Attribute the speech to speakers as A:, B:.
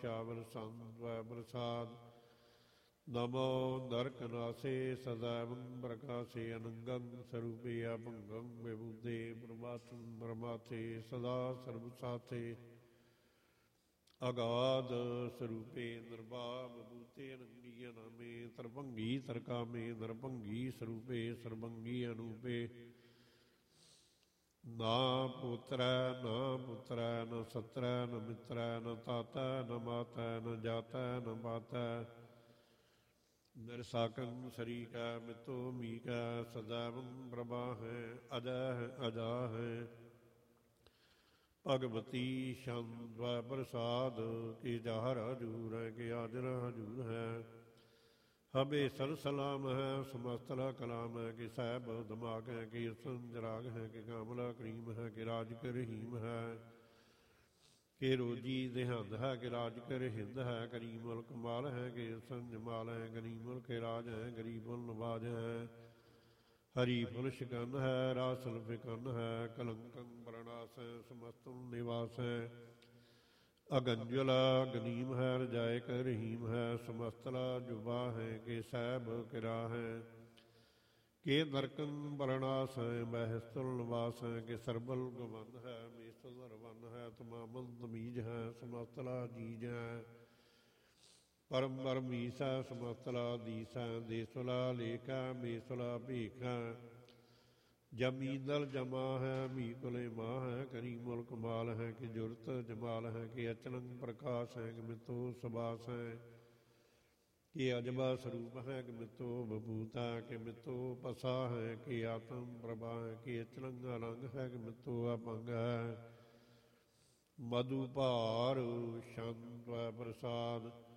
A: shower ਸੰਤਵੈ ਪ੍ਰਸਾਦ ਨਮੋ ਨਰਕਨਾਸੇ ਸदैवं ਪ੍ਰਕਾਸੇ ਅਨੰਗੰ ਸਰੂਪੇ ਅਭੰਗੰ ਵਿਭੂਤੇ ਪ੍ਰਮਾਤਮ ਪਰਮਾਤੇ ਸਦਾ ਸਰਬ ਸਾਥੇ ਅਗਾਧ ਸਰੂਪੇ ਨਿਰਭਾਵ ਵਿਭੂਤੇ ਅਨੰਗੀ ਨਾਮੇ ਤਰਭੰਗੀ ਤਰਕਾਮੇ ਨਰਭੰਗੀ ਸਰੂਪੇ ਸਰਬੰਗੀ ਅਨੂਪੇ ਨਾ ਪੁੱਤਰੈ ਨ ਸਤਰੈ ਨ ਮਿੱਤਰੈ ਨ ਤਾਤੈ ਨ ਮਾਤੈ ਨ ਜਾਤੈ ਨ ਪਾਤੈ ਨਿਰਸਾਕੰ ਸਰੀਕੈ ਮਿਤੋ ਮੀਕੈ ਸदैवं ਪ੍ਰਭਾ ਹੈ ਅਜੈ ਹੈ ਅਜਾ ਹੈ ਭਗਵਤੀ ਸ਼ੰਦਵੈ ਪ੍ਰਸਾਦ ਕੀ ਜਾਹਰ ਹਜੂਰ ਹੈ ਕਿ ਆਜਰ ਹਜੂਰ ਹੈ ਹਬੇ ਸਰ ਸਲਾਮ ਹੈ ਸਮਸਤਲਾ ਕਲਾਮ ਹੈ ਕਿ ਸਾਹਿਬ ਦਿਮਾਗ ਹੈ ਕਿ ਅਸਨ ਜਰਾਗ ਹੈ ਕਿ ਕਾਮਲਾ ਕਰੀਮ ਹੈ ਕਿ ਰਾਜ ਕਰ ਰਹੀਮ ਹੈ ਕਿ ਰੋਜੀ ਦੇਹੰਦ ਹੈ ਕਿ ਰਾਜ ਕਰ ਹਿੰਦ ਹੈ ਕਰੀ ਮੁਲਕ ਮਾਲ ਹੈ ਕਿ ਅਸਨ ਜਮਾਲ ਹੈ ਗਰੀ ਮੁਲਕ ਰਾਜ ਹੈ ਗਰੀਬੁਲ ਨਵਾਜ ਹੈ ਹਰੀ ਫੁਲ ਸ਼ਿਕਨ ਹੈ ਰਾਸਲ ਫਿਕਨ ਹੈ ਕਲੰਕੰ ਪ੍ਰਣਾਸ ਹੈ ਸਮਸਤੁਲ ਨਿਵਾਸ ਹੈ ਅਗੰਜਲਾ ਗਨੀਮ ਹੈ ਰਜਾਇ ਕਰ ਰਹੀਮ ਹੈ ਸਮਸਤਲਾ ਜੁਬਾ ਹੈ ਕਿ ਸਾਹਿਬ ਕਿਰਾ ਹੈ ਕਿ ਨਰਕੰ ਪ੍ਰਣਾਸ ਹੈ ਮਹਿਸਤੁਲ ਨਿਵਾਸ ਹੈ ਕਿ ਸਰਬਲ ਗਵੰਦ ਹੈ ਮੇਸਲ ਰਵਨ ਹੈ ਤਮਾਮਲ ਤਮੀਜ ਹੈ ਸਮਸਤਲਾ ਜੀਜ ਹੈ ਪਰਮ ਪਰਮੀਸ ਹੈ ਸਮਸਤਲਾ ਦੀਸ ਹੈ ਦੇਸੁਲਾ ਲੇਖ ਹੈ ਮੇਸੁਲਾ ਭੀਖ ਹੈ ਜਮੀਂਦਲ ਜਮਾ ਹੈ ਮੀਕੁਲੇ ਮਾਹ ਹੈ ਕਰੀ ਮੁਲਕ ਮਾਲ ਹੈ ਕਿ ਜੁਰਤ ਜਮਾਲ ਹੈ ਕਿ ਅਚਲੰਗ ਪ੍ਰਕਾਸ਼ ਹੈ ਕਿ ਮਿੱਤੋ ਸੁਬਾਸ ਹੈ ਕਿ ਅਜਬਾ ਸਰੂਪ ਹੈ ਕਿ ਮਿੱਤੋ ਬਭੂਤਾ ਕਿ ਮਿੱਤੋ ਪਸਾ ਹੈ ਕਿ ਆਤਮ ਪ੍ਰਭਾ ਹੈ ਕਿ ਅਚਲੰਗ ਰੰਗ ਹੈ ਕਿ ਮਿੱਤੋ ਅਪੰਗ ਹੈ ਮਧੂ ਭਾਰ ਸ਼ੰਤਵੈ ਪ੍ਰਸਾਦ